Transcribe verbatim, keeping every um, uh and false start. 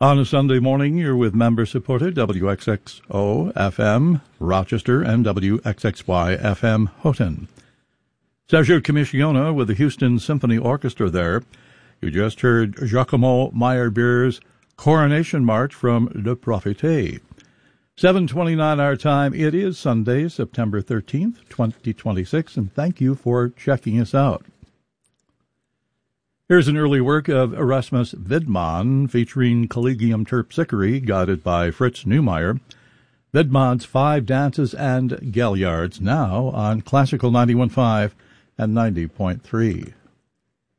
On a Sunday morning, you're with member-supported W X X O F M Rochester and W X X Y F M Houghton. Sergio Commissiona with the Houston Symphony Orchestra there. You just heard Giacomo Meyerbeer's Coronation March from Le Prophète. seven twenty-nine our time. It is Sunday, September thirteenth, twenty twenty-six, and thank you for checking us out. Here's an early work of Erasmus Widmann featuring Collegium Terpsichore, guided by Fritz Neumeier. Widmann's Five Dances and Galliards, now on Classical ninety-one point five and ninety point three.